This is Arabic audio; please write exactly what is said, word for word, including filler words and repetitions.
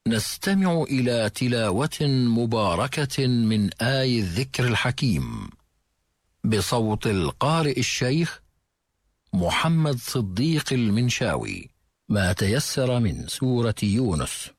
نستمع إلى تلاوة مباركة من آي الذكر الحكيم بصوت القارئ الشيخ محمد صديق المنشاوي، ما تيسر من سورة يونس.